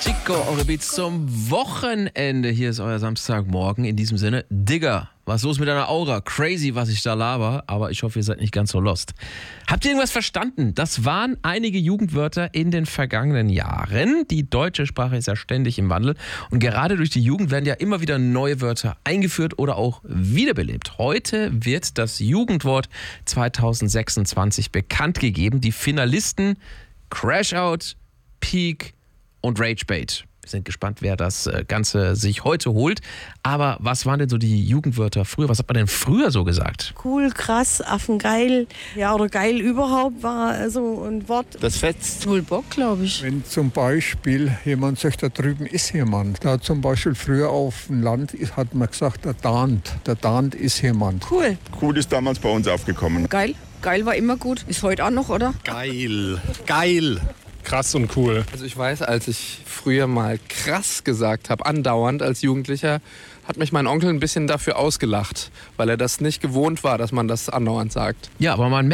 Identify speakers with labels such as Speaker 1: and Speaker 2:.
Speaker 1: Chico, eure Beats zum Wochenende. Hier ist euer Samstagmorgen. In diesem Sinne, Digga, was ist los mit deiner Aura? Crazy, was ich da laber, aber ich hoffe, ihr seid nicht ganz so lost. Habt ihr irgendwas verstanden? Das waren einige Jugendwörter in den vergangenen Jahren. Die deutsche Sprache ist ja ständig im Wandel und gerade durch die Jugend werden ja immer wieder neue Wörter eingeführt oder auch wiederbelebt. Heute wird das Jugendwort 2026 bekannt gegeben. Die Finalisten Crashout, Peak und Ragebait. Wir sind gespannt, wer das Ganze sich heute holt. Aber was waren denn so die Jugendwörter früher? Was hat man denn früher so gesagt?
Speaker 2: Cool, krass, affengeil. Ja, oder geil überhaupt war so ein Wort.
Speaker 3: Das fetzt.
Speaker 4: Wohl Bock, glaube ich.
Speaker 5: Wenn zum Beispiel jemand sagt, da drüben ist jemand. Da zum Beispiel früher auf dem Land hat man gesagt, der dahnt ist jemand.
Speaker 2: Cool.
Speaker 3: Cool ist damals bei uns aufgekommen.
Speaker 4: Geil. Geil war immer gut. Ist heute auch noch, oder?
Speaker 3: Geil. Geil.
Speaker 6: Krass und cool.
Speaker 7: Also ich weiß, als ich früher mal krass gesagt habe, andauernd als Jugendlicher, hat mich mein Onkel ein bisschen dafür ausgelacht, weil er das nicht gewohnt war, dass man das andauernd sagt.
Speaker 1: Ja, aber man